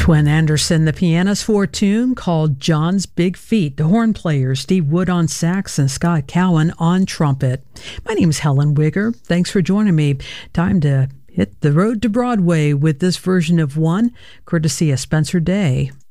Twin Anderson, the pianist, for a tune called John's Big Feet. The horn players, Steve Wood on sax and Scott Cowan on trumpet. My name is Helen Wigger. Thanks for joining me. Time to hit the road to Broadway with this version of One, courtesy of Spencer Day.